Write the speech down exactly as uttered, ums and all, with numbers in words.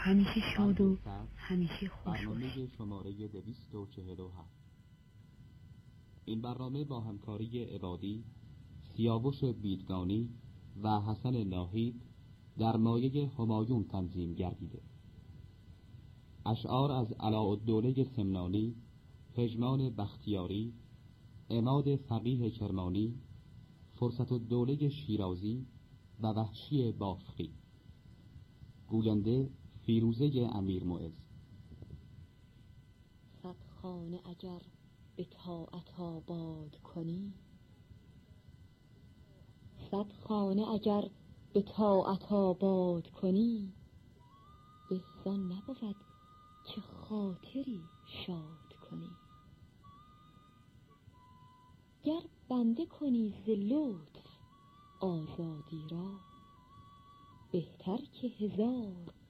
همیشه شاد و همیشه خوش برنامه شماره دویست و چهل و هفت. این برنامه با همکاری عبادی، سیاوش بیدگانی و حسن ناهید در مایه همایون تنظیم گردیده. اشعار از علاءالدوله سمنانی، پژمان بختیاری، عماد فقیه کرمانی، فرصت الدوله شیرازی و وحشی بافقی. گوینده فیروزه امیر معز. صد خانه اگر به طاعت آباد کنی، صد خانه اگر به طاعت آباد کنی، به زان نبود که خاطری شاد کنی. گر بنده کنی ز لطف آزادی را، بهتر که هزار